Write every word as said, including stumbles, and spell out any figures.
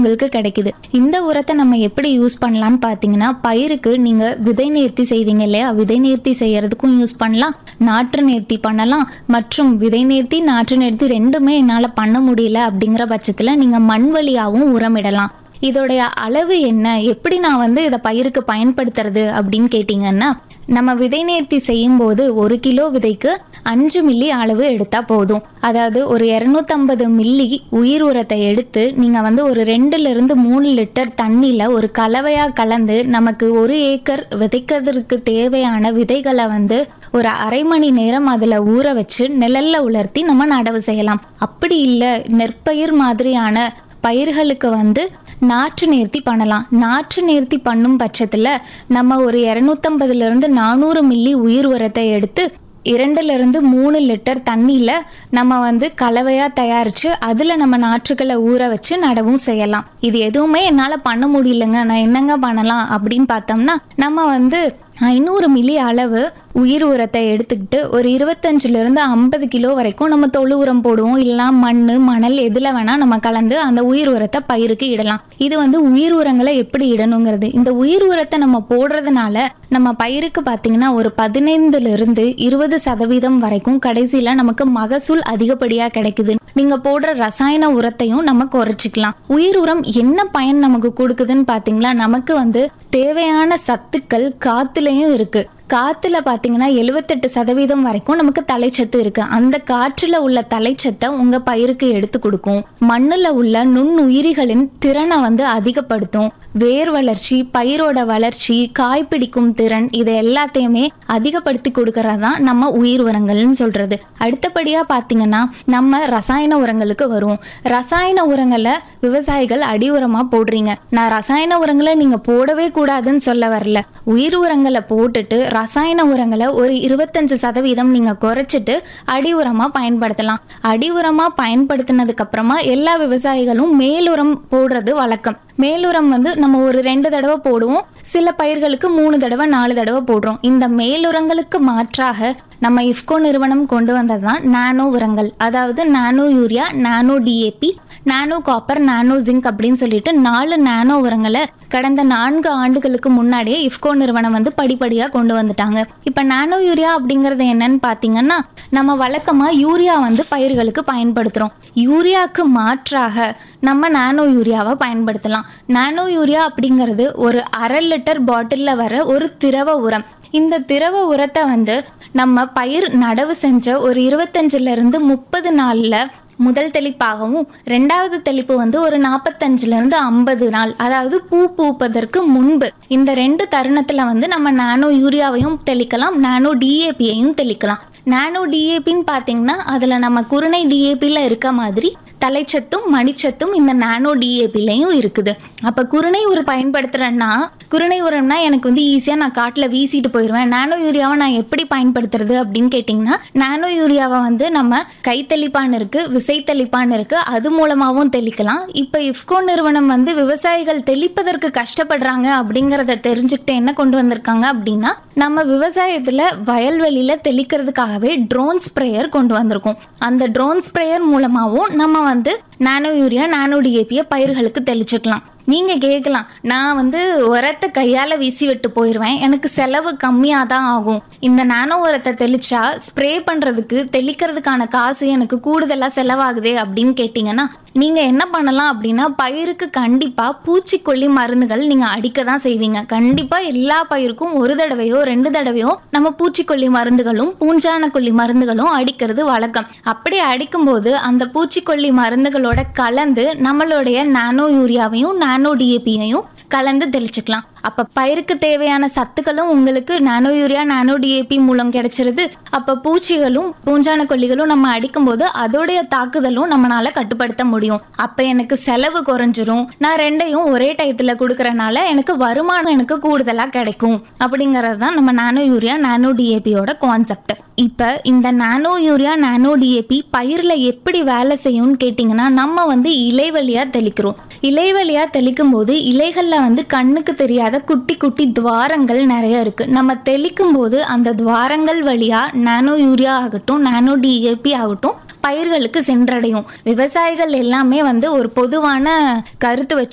உங்களுக்கு கிடைக்குது. இந்த உரத்தை நம்ம எப்படி யூஸ் பண்ணலாம்னு பார்த்தீங்கன்னா, பயிருக்கு நீங்க விதை நேர்த்தி செய்வீங்க இல்லையா, விதை நேர்த்தி செய்யறதுக்கும் யூஸ் பண்ணலாம், நாற்று நேர்த்தி பண்ணலாம். மற்றும் விதை நேர்த்தி நாற்று நேர்த்தி ரெண்டுமே என்னால பண்ண முடியல அப்படிங்கிற பட்சத்துல நீங்க மண் வழியாவும் உரமிடலாம். இதோடைய அளவு என்ன, எப்படி நான் வந்து இதை பயிருக்கு பயன்படுத்துறது அப்படின்னு கேட்டிங்கன்னா, நம்ம விதை நேர்த்தி செய்யும் போது ஒரு கிலோ விதைக்கு அஞ்சு மில்லி அளவு எடுத்தா போதும். அதாவது ஒரு இருநூத்தம்பது மில்லி உயிர் உரத்தை எடுத்து நீங்க வந்து ஒரு ரெண்டுல இருந்து மூணு லிட்டர் தண்ணியில ஒரு கலவையா கலந்து நமக்கு ஒரு ஏக்கர் விதைக்கிறதுக்கு தேவையான விதைகளை வந்து ஒரு அரை மணி நேரம் அதுல ஊற வச்சு நிழல்ல உலர்த்தி நம்ம நடவு செய்யலாம். அப்படி இல்லை நெற்பயிர் மாதிரியான பயிர்களுக்கு வந்து நாற்று நேர்த்தி பண்ணலாம். நாற்று நேர்த்தி பண்ணும் பட்சத்துல நம்ம ஒரு இருநூத்தம்பதுல இருந்து நானூறு மில்லி உயிர் உரத்தை எடுத்து இரண்டுல இருந்து மூணு லிட்டர் தண்ணியில நம்ம வந்து கலவையா தயாரிச்சு அதுல நம்ம நாற்றுகளை ஊற வச்சு நடவும் செய்யலாம். இது எதுவுமே என்னால பண்ண முடியலங்க, நான் என்னங்க பண்ணலாம் அப்படின்னு பார்த்தோம்னா, நம்ம வந்து ஐநூறு மில்லி அளவு உயிர் உரத்தை எடுத்துக்கிட்டு ஒரு இருபத்தஞ்சுல இருந்து ஐம்பது கிலோ வரைக்கும் நம்ம தொழு உரம் போடுவோம், இல்லைன்னா மண் மணல் எதுல வேணா நம்ம கலந்து அந்த உயிர் உரத்தை பயிருக்கு இடலாம். இது வந்து உயிர் உரங்களை எப்படி இடணுங்கிறது. இந்த உயிர் உரத்தை நம்ம போடுறதுனால நம்ம பயிருக்கு பார்த்தீங்கன்னா ஒரு பதினைந்துல இருந்து இருபது சதவீதம் வரைக்கும் கடைசியில நமக்கு மகசூல் அதிகப்படியா கிடைக்குது. நீங்க போடுற ரசாயன உரத்தையும் நம்ம குறைச்சிக்கலாம். உயிர் உரம் என்ன பயன் நமக்கு கொடுக்குதுன்னு பாத்தீங்களா, நமக்கு வந்து தேவையான சத்துக்கள் காத்துலயும் இருக்கு. காத்துல பாத்தீங்கன்னா எழுவத்தெட்டு சதவீதம் வரைக்கும் நமக்கு தலைச்சத்து இருக்கு. அந்த காற்றுல உள்ள தலைச்சத்தை உங்க பயிருக்கு எடுத்து கொடுக்கும். மண்ணுல உள்ள நுண்ணுயிரிகளின் திறனை வந்து அதிகப்படுத்தும். வேர் வளர்ச்சி, பயிரோட வளர்ச்சி, காய் பிடிக்கும் திறன், இதை எல்லாத்தையுமே அதிகப்படுத்தி கொடுக்கறதான் நம்ம உயிர் உரங்கள்னு சொல்றது. அடுத்தபடியா பாத்தீங்கன்னா நம்ம ரசாயன உரங்களுக்கு வருவோம். ரசாயன உரங்களை விவசாயிகள் அடி உரமா போடுறீங்க. நான் ரசாயன உரங்களை நீங்க போடவே கூடாதுன்னு சொல்ல வரல. உயிர் உரங்களை போட்டுட்டு ரசாயன உரங்களை ஒரு இருபத்தஞ்சு சதவீதம் நீங்க குறைச்சிட்டு அடி உரமா பயன்படுத்தலாம். அடி உரமா பயன்படுத்தினதுக்கு அப்புறமா எல்லா விவசாயிகளும் மேலுரம் போடுறது வழக்கம். மேலுரம் வந்து நம்ம ஒரு ரெண்டு தடவை போடுவோம், சில பயிர்களுக்கு மூணு தடவை நாலு தடவை போடுறோம். இந்த மேலுரங்களுக்கு மாற்றாக நம்ம இஃப்கோ நிறுவனம் கொண்டு வந்ததுதான் நானோ உரங்கள். அதாவது நானோ யூரியா, நானோ டிஏபி, நானோ காப்பர், நானோ ஜிங்க் அப்படின்னு சொல்லிட்டு நாலு நானோ உரங்களை கடந்த நான்கு ஆண்டுகளுக்கு முன்னாடியே இஃப்கோ நிறுவனம் வந்து படிப்படியா கொண்டு வந்துட்டாங்க. இப்ப நானோ யூரியா அப்படிங்கறது என்னன்னு பாத்தீங்கன்னா, நம்ம வழக்கமா யூரியா வந்து பயிர்களுக்கு பயன்படுத்துறோம். யூரியாவுக்கு மாற்றாக நம்ம நானோ யூரியாவை பயன்படுத்தலாம். நானோ யூரியா அப்படிங்கிறது ஒரு அரை லிட்டர் பாட்டில்ல வர ஒரு திரவ உரம். இந்த திரவ உரத்தை வந்து நம்ம பயிர் நடவு செஞ்ச ஒரு இருபத்தஞ்சுல இருந்து முப்பது நாள்ல முதல் தெளிப்பாகவும், ரெண்டாவது தெளிப்பு வந்து ஒரு நாற்பத்தஞ்சுல இருந்து ஐம்பது நாள், அதாவது பூ பூப்பதற்கு முன்பு, இந்த ரெண்டு தருணத்துல வந்து நம்ம நானோ யூரியாவையும் தெளிக்கலாம், நானோ டிஏபியையும் தெளிக்கலாம். நானோ டிஏபின்னு பாத்தீங்கன்னா அதுல நம்ம குருணை டிஏபில இருக்க மாதிரி தலைச்சத்தும் மணிச்சத்தும் இந்த நானோ டிஏபிலையும் இருக்குது. அப்ப குருணை உரம் பயன்படுத்துறேன்னா, குருணை உரம்னா எனக்கு வந்து ஈஸியா நான் காட்டுல வீசிட்டு போயிடுவேன். நானோ யூரியாவை நான் எப்படி பயன்படுத்துறது அப்படின்னு கேட்டீங்கன்னா, நானோ யூரியாவை வந்து நம்ம கை தெளிப்பான் இருக்கு, விசை தெளிப்பான் இருக்கு, அது மூலமாவும் தெளிக்கலாம். இப்ப இஃப்கோ நிறுவனம் வந்து விவசாயிகள் தெளிப்பதற்கு கஷ்டப்படுறாங்க அப்படிங்கறத தெரிஞ்சுக்கிட்டு என்ன கொண்டு வந்திருக்காங்க அப்படின்னா, நம்ம விவசாயத்துல வயல்வெளியில தெளிக்கிறதுக்காகவே ட்ரோன் ஸ்ப்ரேயர் கொண்டு வந்திருக்கோம். அந்த ட்ரோன் ஸ்ப்ரேயர் மூலமாவும் நம்ம வந்து நானோ யூரியா, நானோ டிஏபியை பயிர்களுக்கு தெளிச்சுக்கலாம். நீங்க கேட்கலாம், நான் வந்து உரத்தை கையால வீசி விட்டு போயிடுவேன், எனக்கு செலவு கம்மியா தான் ஆகும், இந்த நானோ உரத்தை தெளிச்சா ஸ்ப்ரே பண்றதுக்கு தெளிக்கிறதுக்கான காசு எனக்கு கூடுதலா செலவாகுதே அப்படின்னு கேட்டீங்கன்னா, நீங்க என்ன பண்ணலாம் அப்படின்னா, பயிருக்கு கண்டிப்பா பூச்சிக்கொல்லி மருந்துகள் நீங்க அடிக்க தான் செய்வீங்க. கண்டிப்பா எல்லா பயிருக்கும் ஒரு தடவையோ ரெண்டு தடவையோ நம்ம பூச்சிக்கொல்லி மருந்துகளும் பூஞ்சான கொல்லி மருந்துகளும் அடிக்கிறது வழக்கம். அப்படி அடிக்கும் போது அந்த பூச்சிக்கொல்லி மருந்துகளோட கலந்து நம்மளுடைய நானோ யூரியாவையும் நானோ டிஏபியையும் கலந்து தெளிச்சுக்கலாம். அப்ப பயிருக்கு தேவையான சத்துக்களும் உங்களுக்கு நானோ யூரியா, நானோ டிஏபி மூலம் கிடைச்சிருது. அப்ப பூச்சிகளும் பூஞ்சான கொல்லிகளும் நம்ம அடிக்கும் போது அதோடைய தாக்குதலும் நம்மளால கட்டுப்படுத்த முடியும். அப்ப எனக்கு செலவு குறைஞ்சிரும். நான் ரெண்டையும் ஒரே டயத்துல கொடுக்கறனால எனக்கு வருமானம் எனக்கு கூடுதலா கிடைக்கும். அப்படிங்கறது தான் நம்ம நானோ யூரியா, நானோ டிஏபியோட கான்செப்ட். இப்ப இந்த நானோ யூரியா, நானோ டிஏபி பயிர்ல எப்படி வேலை செய்யும்னு கேட்டீங்கன்னா, நம்ம வந்து இலை வழியா தெளிக்கிறோம். இலை வழியா தெளிக்கும் போது இலைகள்ல வந்து கண்ணுக்கு தெரியாத குட்டி குட்டி துவாரங்கள் நிறைய இருக்கு. நம்ம தெளிக்கும் போது அந்த துவாரங்கள் வழியா நானோ யூரியா ஆகட்டும், நானோ டிஏபி ஆகட்டும் பயிர்களுக்கு சென்றடையும். விவசாயிகள் எல்லாமே வந்து ஒரு பொதுவான கருத்து வச்சு